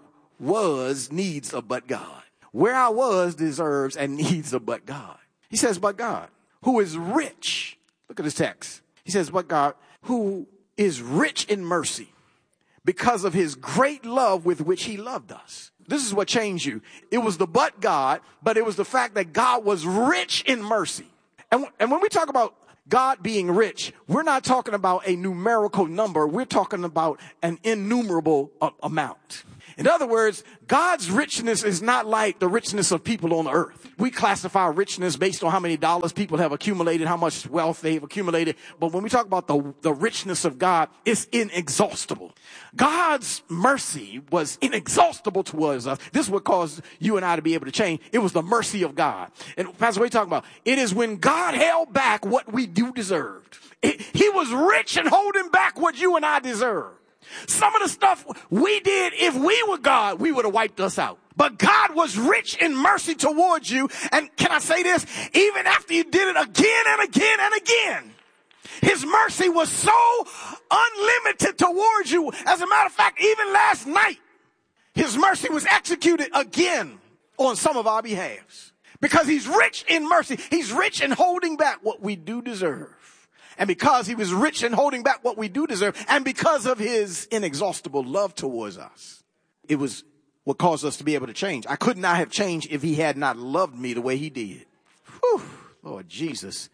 was needs a but God. Where our was deserves and needs a but God. He says, but God, who is rich. Look at this text. He says, but God, who is rich in mercy because of his great love with which he loved us. This is what changed you. It was the but God, but it was the fact that God was rich in mercy. And, and when we talk about God being rich, we're not talking about a numerical number. We're talking about an innumerable uh, amount. In other words, God's richness is not like the richness of people on the earth. We classify richness based on how many dollars people have accumulated, how much wealth they've accumulated. But when we talk about the, the richness of God, it's inexhaustible. God's mercy was inexhaustible towards us. This is what caused you and I to be able to change. It was the mercy of God. And Pastor, what are you talking about? It is when God held back what we do deserved. It, he was rich in holding back what you and I deserved. Some of the stuff we did, if we were God, we would have wiped us out. But God was rich in mercy towards you. And can I say this? Even after you did it again and again and again, his mercy was so unlimited towards you. As a matter of fact, even last night, his mercy was executed again on some of our behalves. Because he's rich in mercy. He's rich in holding back what we do deserve. And because he was rich in holding back what we do deserve, and because of his inexhaustible love towards us, it was what caused us to be able to change. I could not have changed if he had not loved me the way he did. Whew, Lord Jesus.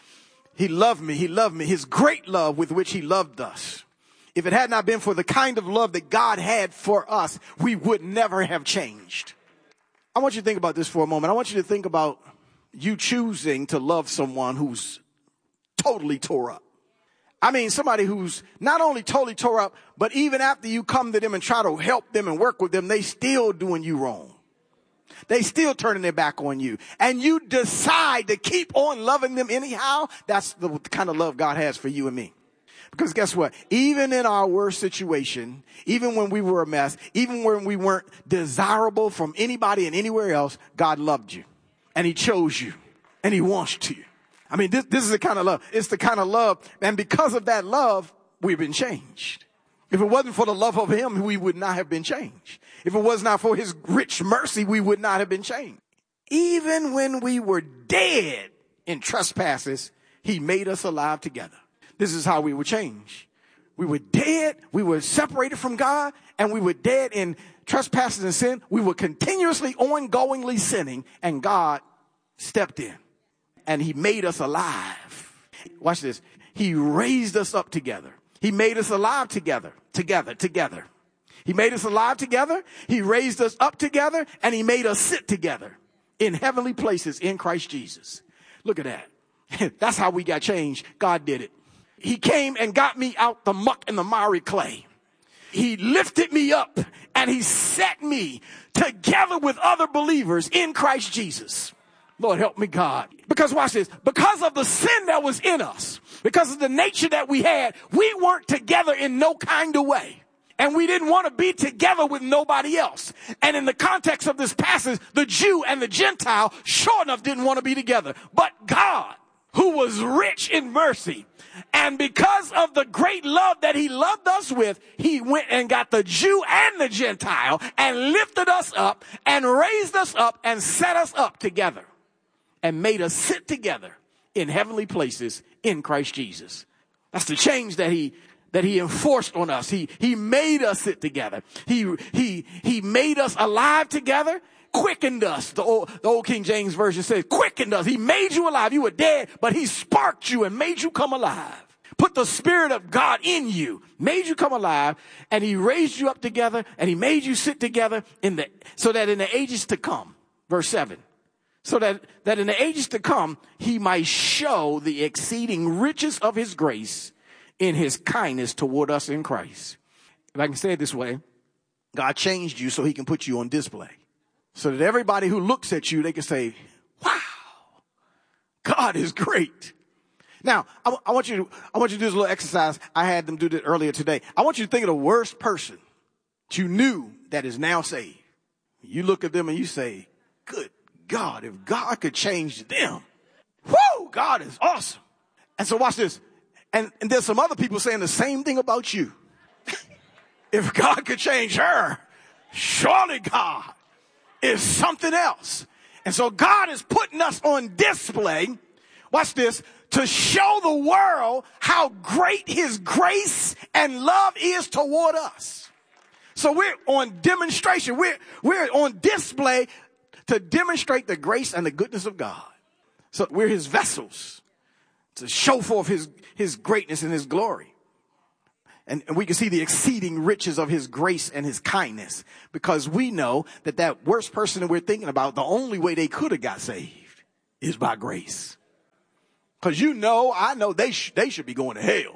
He loved me. He loved me. His great love with which he loved us. If it had not been for the kind of love that God had for us, we would never have changed. I want you to think about this for a moment. I want you to think about you choosing to love someone who's totally tore up. I mean, somebody who's not only totally tore up, but even after you come to them and try to help them and work with them, they still doing you wrong. They still turning their back on you. And you decide to keep on loving them anyhow. That's the kind of love God has for you and me. Because guess what? Even in our worst situation, even when we were a mess, even when we weren't desirable from anybody and anywhere else, God loved you. And he chose you. And he wants you. I mean, this, this is the kind of love. It's the kind of love. And because of that love, we've been changed. If it wasn't for the love of him, we would not have been changed. If it was not for his rich mercy, we would not have been changed. Even when we were dead in trespasses, he made us alive together. This is how we were changed. We were dead. We were separated from God, and we were dead in trespasses and sin. We were continuously, ongoingly sinning, and God stepped in. And he made us alive. Watch this. He raised us up together. He made us alive together, together, together. He made us alive together. He raised us up together, and he made us sit together in heavenly places in Christ Jesus. Look at that. That's how we got changed. God did it. He came and got me out the muck and the miry clay. He lifted me up and he set me together with other believers in Christ Jesus. Lord, help me, God. Because watch this. Because of the sin that was in us, because of the nature that we had, we weren't together in no kind of way. And we didn't want to be together with nobody else. And in the context of this passage, the Jew and the Gentile sure enough didn't want to be together. But God, who was rich in mercy, and because of the great love that he loved us with, he went and got the Jew and the Gentile and lifted us up and raised us up and set us up together and made us sit together in heavenly places in Christ Jesus. That's the change that he that he enforced on us. He he made us sit together. He he he made us alive together. Quickened us. The old, the old King James Version says, quickened us. He made you alive. You were dead, but he sparked you and made you come alive. Put the Spirit of God in you, made you come alive, and he raised you up together, and he made you sit together in the, so that in the ages to come, verse seven, so that, that in the ages to come, he might show the exceeding riches of his grace in his kindness toward us in Christ. If I can say it this way, God changed you so he can put you on display. So that everybody who looks at you, they can say, wow, God is great. Now, I, I want you to, I want you to do this little exercise. I had them do this earlier today. I want you to think of the worst person that you knew that is now saved. You look at them and you say, good God, if God could change them, whoo, God is awesome. And so watch this. And, and there's some other people saying the same thing about you. if God could change her, surely God is something else. And so God is putting us on display, watch this, to show the world how great his grace and love is toward us. So we're on demonstration. We're, we're on display to demonstrate the grace and the goodness of God. So we're his vessels to show forth his, his greatness and his glory. And, and we can see the exceeding riches of his grace and his kindness, because we know that that worst person that we're thinking about, the only way they could have got saved is by grace. Because you know, I know they, sh- they should be going to hell.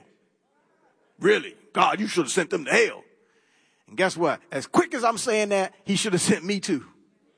Really? God, you should have sent them to hell. And guess what? As quick as I'm saying that, he should have sent me too.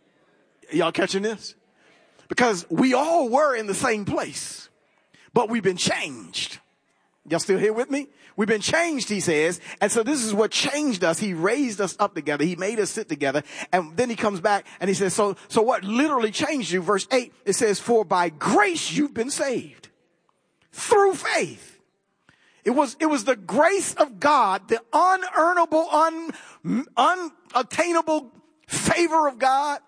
Y'all catching this? Because we all were in the same place, but we've been changed. Y'all still here with me? We've been changed, he says. And so this is what changed us. He raised us up together. He made us sit together. And then he comes back and he says, so, so what literally changed you? Verse eight, it says, for by grace you've been saved through faith. It was, it was the grace of God, the unearnable, un, unattainable favor of God.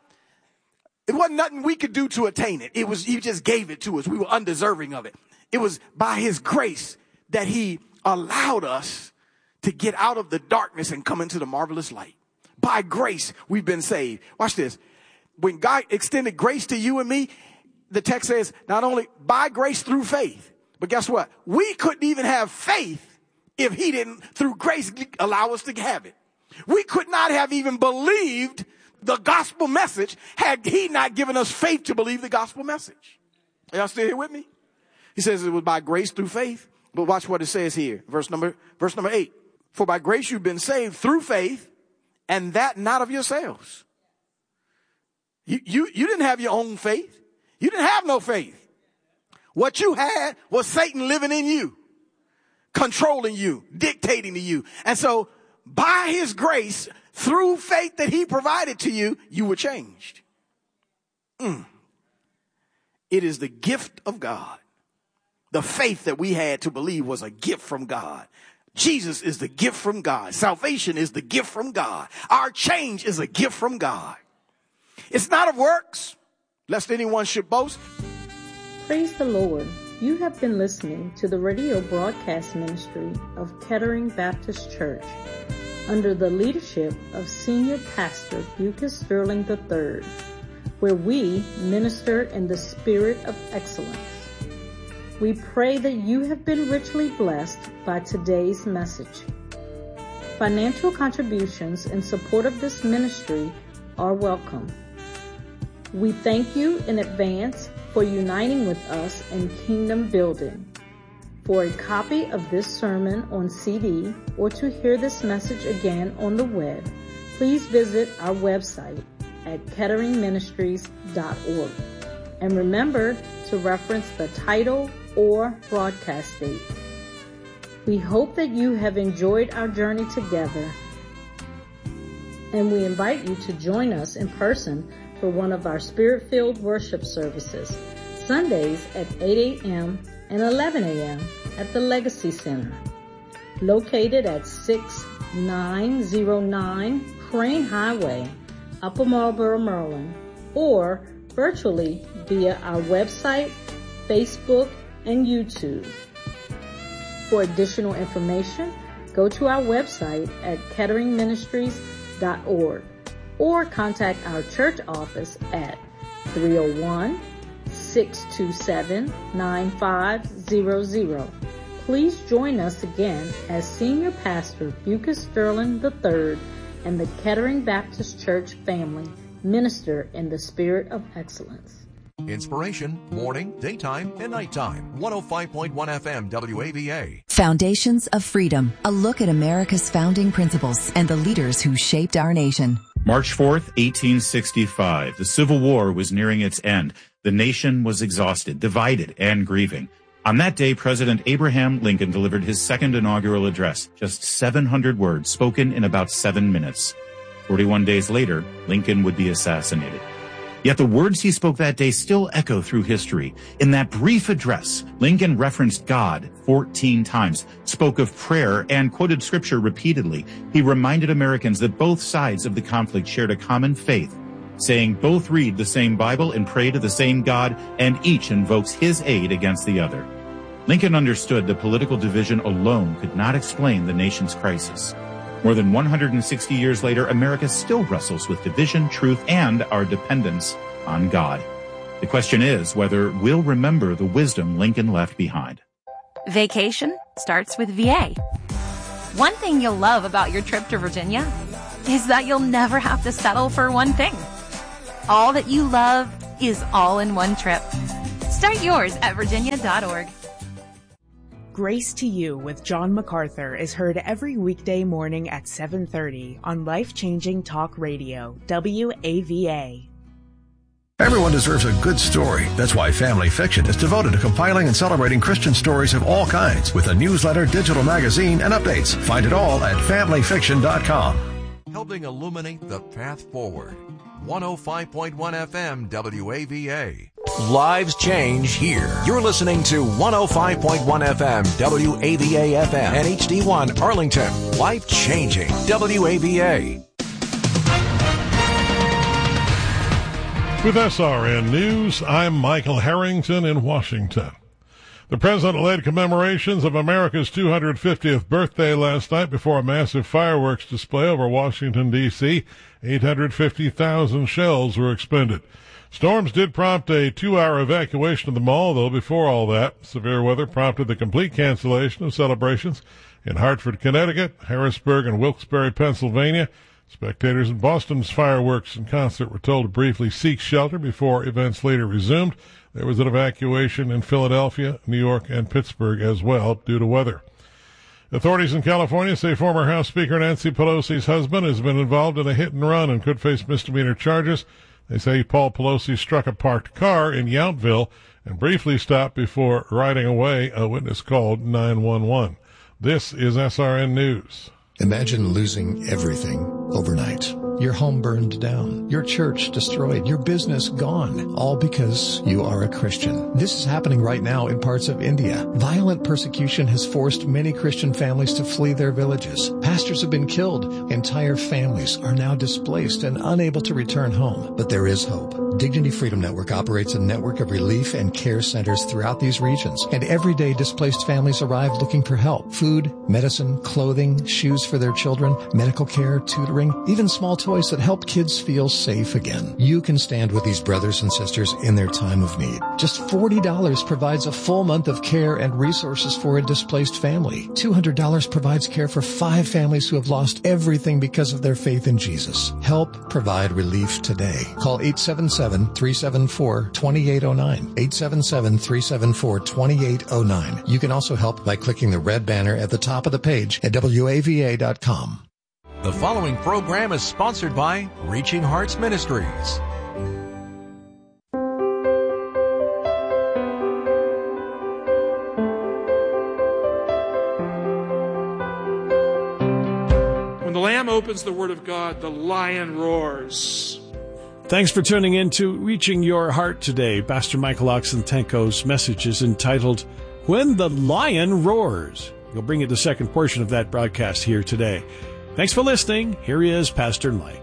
It wasn't nothing we could do to attain it. It was, he just gave it to us. We were undeserving of it. It was by his grace that he allowed us to get out of the darkness and come into the marvelous light. By grace, we've been saved. Watch this. When God extended grace to you and me, the text says not only by grace through faith, but guess what? We couldn't even have faith if he didn't, through grace, allow us to have it. We could not have even believed the gospel message had he not given us faith to believe the gospel message. Are y'all still here with me? He says it was by grace through faith. But watch what it says here. Verse number, verse number eight. For by grace you've been saved through faith, and that not of yourselves. You, you, you didn't have your own faith. You didn't have no faith. What you had was Satan living in you, controlling you, dictating to you. And so by his grace, through faith that he provided to you, you were changed. Mm. It is the gift of God. The faith that we had to believe was a gift from God. Jesus is the gift from God. Salvation is the gift from God. Our change is a gift from God. It's not of works, lest anyone should boast. Praise the Lord. You have been listening to the radio broadcast ministry of Kettering Baptist Church under the leadership of Senior Pastor Bucas Sterling the third, where we minister in the spirit of excellence. We pray that you have been richly blessed by today's message. Financial contributions in support of this ministry are welcome. We thank you in advance for uniting with us in kingdom building. For a copy of this sermon on C D or to hear this message again on the web, please visit our website at kettering ministries dot org. And remember to reference the title or broadcast date. We hope that you have enjoyed our journey together, and we invite you to join us in person for one of our Spirit-filled worship services, Sundays at eight a.m. and eleven a.m. at the Legacy Center, located at six nine zero nine Crane Highway, Upper Marlboro, Maryland, or virtually via our website, Facebook, and YouTube. For additional information, go to our website at kettering ministries dot org or contact our church office at three oh one, six two seven, nine five zero zero. Please join us again as Senior Pastor Bucas Sterling the third and the Kettering Baptist Church family minister in the spirit of excellence. Inspiration, morning, daytime, and nighttime. one oh five point one F M W A V A. Foundations of Freedom. A look at America's founding principles and the leaders who shaped our nation. March fourth, eighteen sixty-five. The Civil War was nearing its end. The nation was exhausted, divided, and grieving. On that day, President Abraham Lincoln delivered his second inaugural address, just seven hundred words spoken in about seven minutes. forty-one days later, Lincoln would be assassinated. Yet the words he spoke that day still echo through history. In that brief address, Lincoln referenced God fourteen times, spoke of prayer, and quoted scripture repeatedly. He reminded Americans that both sides of the conflict shared a common faith, saying both read the same Bible and pray to the same God, and each invokes his aid against the other. Lincoln understood that political division alone could not explain the nation's crisis. More than one hundred sixty years later, America still wrestles with division, truth, and our dependence on God. The question is whether we'll remember the wisdom Lincoln left behind. Vacation starts with V A. One thing you'll love about your trip to Virginia is that you'll never have to settle for one thing. All that you love is all in one trip. Start yours at virginia dot org. Grace to You with John MacArthur is heard every weekday morning at seven thirty on Life-Changing Talk Radio, W A V A. Everyone deserves a good story. That's why Family Fiction is devoted to compiling and celebrating Christian stories of all kinds with a newsletter, digital magazine, and updates. Find it all at family fiction dot com. Helping illuminate the path forward. one oh five point one F M W A V A. Lives change here. You're listening to one oh five point one F M W A V A F M and H D one Arlington. Life changing W A V A. With S R N News, I'm Michael Harrington in Washington. The president led commemorations of America's two hundred fiftieth birthday last night before a massive fireworks display over Washington, D C eight hundred fifty thousand shells were expended. Storms did prompt a two-hour evacuation of the mall, though before all that, severe weather prompted the complete cancellation of celebrations in Hartford, Connecticut, Harrisburg, and Wilkes-Barre, Pennsylvania. Spectators in Boston's fireworks and concert were told to briefly seek shelter before events later resumed. There was an evacuation in Philadelphia, New York, and Pittsburgh as well due to weather. Authorities in California say former House Speaker Nancy Pelosi's husband has been involved in a hit and run and could face misdemeanor charges. They say Paul Pelosi struck a parked car in Yountville and briefly stopped before riding away. A witness called nine one one. This is S R N News. Imagine losing everything overnight. Your home burned down, your church destroyed, your business gone, all because you are a Christian. This is happening right now in parts of India. Violent persecution has forced many Christian families to flee their villages. Pastors have been killed. Entire families are now displaced and unable to return home. But there is hope. Dignity Freedom Network operates a network of relief and care centers throughout these regions. And every day displaced families arrive looking for help. Food, medicine, clothing, shoes for their children, medical care, tutoring, even small toys that help kids feel safe again. You can stand with these brothers and sisters in their time of need. Just forty dollars provides a full month of care and resources for a displaced family. two hundred dollars provides care for five families who have lost everything because of their faith in Jesus. Help provide relief today. Call eight seven seven, three seven four, two eight zero nine. eight seven seven, three seven four, two eight zero nine. You can also help by clicking the red banner at the top of the page at W A V A dot com. The following program is sponsored by Reaching Hearts Ministries. When the Lamb opens the Word of God, the lion roars. Thanks for tuning in to Reaching Your Heart today. Pastor Michael Oxentenko's message is entitled, When the Lion Roars. We'll bring you the second portion of that broadcast here today. Thanks for listening. Here is Pastor Mike.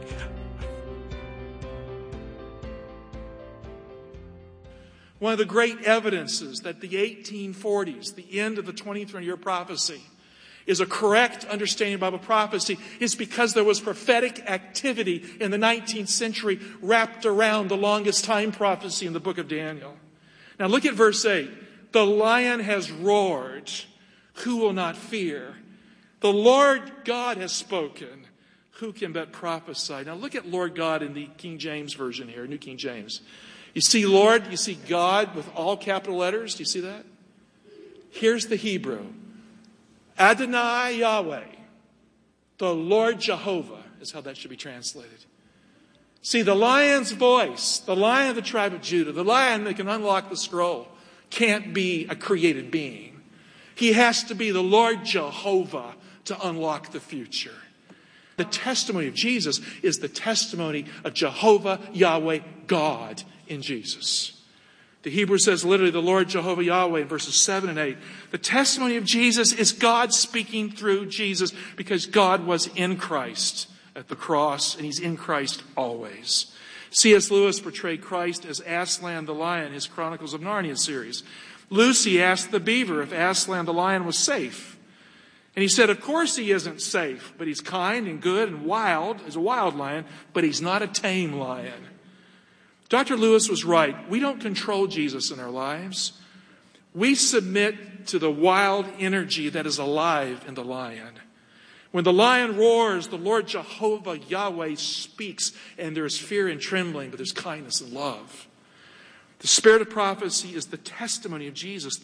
One of the great evidences that the eighteen forties, the end of the twenty-third year prophecy, is a correct understanding of Bible prophecy is because there was prophetic activity in the nineteenth century wrapped around the longest time prophecy in the book of Daniel. Now look at verse eight. The lion has roared. Who will not fear? The Lord God has spoken. Who can but prophesy? Now look at Lord God in the King James Version here, New King James. You see Lord, you see God with all capital letters. Do you see that? Here's the Hebrew. Adonai Yahweh. The Lord Jehovah is how that should be translated. See, the lion's voice, the lion of the tribe of Judah, the lion that can unlock the scroll, can't be a created being. He has to be the Lord Jehovah to unlock the future. The testimony of Jesus is the testimony of Jehovah Yahweh, God in Jesus. The Hebrew says literally the Lord Jehovah Yahweh in verses seven and eight. The testimony of Jesus is God speaking through Jesus because God was in Christ at the cross and He's in Christ always. C S Lewis portrayed Christ as Aslan the lion in his Chronicles of Narnia series. Lucy asked the beaver if Aslan the lion was safe. And he said, of course he isn't safe, but he's kind and good and wild as a wild lion, but he's not a tame lion. Doctor Lewis was right. We don't control Jesus in our lives. We submit to the wild energy that is alive in the lion. When the lion roars, the Lord Jehovah Yahweh speaks, and there is fear and trembling, but there's kindness and love. The spirit of prophecy is the testimony of Jesus.